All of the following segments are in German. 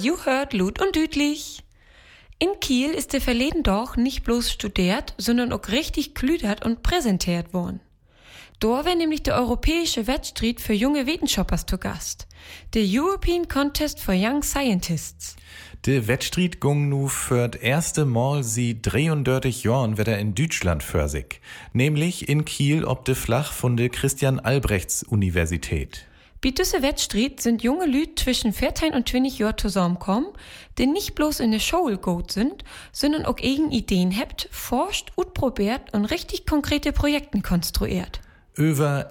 you hört Lut und Dütlich. In Kiel ist der verleden Doch nicht bloß studiert, sondern auch richtig klüdert und präsentiert worden. Dort wäre nämlich der europäische Wettstreit für junge Wissenschaftler zu Gast. Der European Contest for Young Scientists. Der Wettstreit ging nu für das erste Mal sie 33 Jahren wieder in Deutschland für sich. Nämlich in Kiel ob de Flach von der Christian-Albrechts-Universität. Bei diesem Wettstreit sind junge Lüd zwischen 14 und 20 Jahren zusammenkommen, die nicht bloß in der Schule gut sind, sondern auch eigene Ideen habt, forscht, probiert und richtig konkrete Projekte konstruiert. Über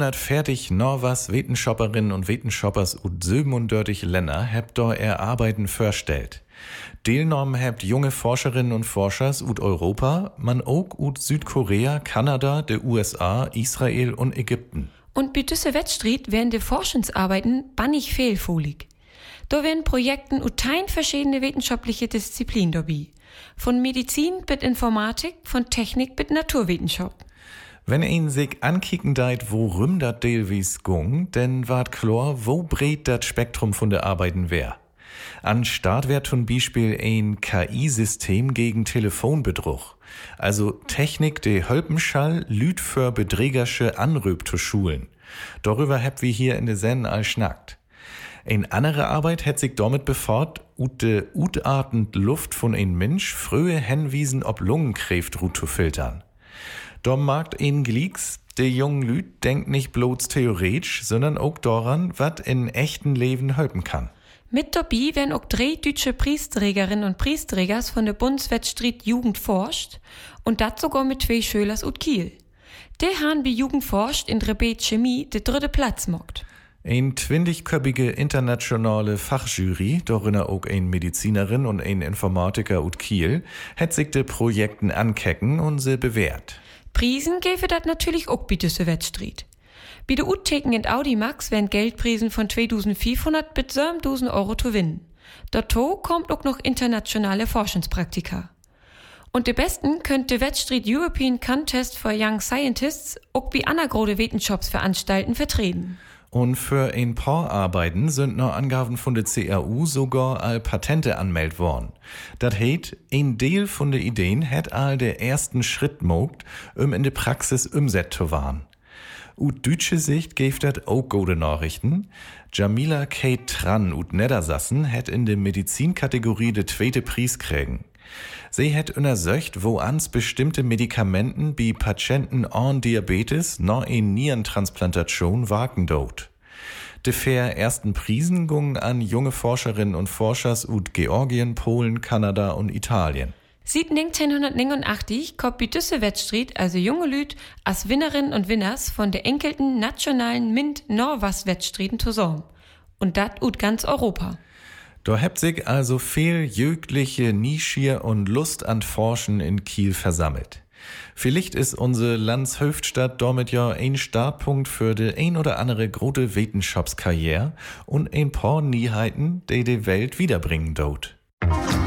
140 Norwas Wissenschafterinnen und Wissenschafters und 37 Länder habt da Arbeiten vorstellt. Teilgenommen habt junge Forscherinnen und Forschers ut Europa, man auch ut Südkorea, Kanada, de USA, Israel und Ägypten. Und bei diesem Wettstreit werden die Forschungsarbeiten bannig fehlfolig. Da werden Projekten ut verschiedene wissenschaftliche Disziplinen dabei. Von Medizin bis Informatik, von Technik bis Naturwissenschaft. Wenn ihn sich ankicken deit, worum dat Deelwies gung, denn ward klar, wo breit dat Spektrum von der Arbeiten wär. An Start wär zum Beispiel ein KI-System gegen Telefonbetrug. Also Technik, die Hölpenschall lüd für bedrägersche Anrüb zu schulen. Darüber habt wir hier in der Sendung all schnackt. Eine andere Arbeit hätt sich damit befort, de utartend Luft von ein Mensch frühe Hinwiesen ob Lungenkräft zu filtern. Dom magt ein Glicks, der jungen Lüd denkt nicht bloß theoretisch, sondern auch daran, was in echten Leben helfen kann. Mit dabei werden auch 3 deutsche Priesträgerinnen und Priesträgers von der Bundeswettstreit Jugend forscht und das sogar mit 2 Schülers ut Kiel. Der haben bei Jugend forscht in Rebet Chemie den 3. Platz mockt. Ein 20-köpfige internationale Fachjury, darin auch ein Medizinerin und ein Informatiker ut Kiel, hat sich de Projekten ankecken und sie bewährt. Priesen gäfe das natürlich auch bei dieser Wettstreit. Bei der Uttheken in Audimax werden Geldprisen von 2.500 bis 7.000 Euro zu gewinnen. Dazu kommt auch noch internationale Forschungspraktika. Und die Besten könnt der Wettstreit European Contest for Young Scientists auch bei anagrode Wissenschaftsveranstalten vertreten. Und für ein paar Arbeiten sind nach Angaben von der CAU sogar all Patente anmeldet worden. Das heißt, ein Teil von den Ideen hat all der ersten Schritt mogt, in der Praxis umsetzt zu werden. Ut deutsche Sicht gibt das auch gute Nachrichten. Jamila K. Tran ut Niedersassen hat in der Medizinkategorie den 2. Preis kriegen. Sie hat untersucht, wo ans bestimmte Medikamenten bei Patienten an Diabetes noch in Nierentransplantation wagen dort. Die 4 ersten Prisen gingen an junge Forscherinnen und Forschers ut Georgien, Polen, Kanada und Italien. Seit 1989 kommt bei dieser Wettstreit also junge Lüd als Winnerinnen und Winners von der enkelten nationalen Mind-Norwas-Wettstreiten zusammen. Und das ut ganz Europa. Da habt sich also viel jügliche Nischier und Lust an Forschen in Kiel versammelt. Vielleicht ist unsere Landshöftstadt damit ja ein Startpunkt für die ein oder andere große Wissenschaftskarriere und ein paar Nieheiten, die die Welt wiederbringen dort.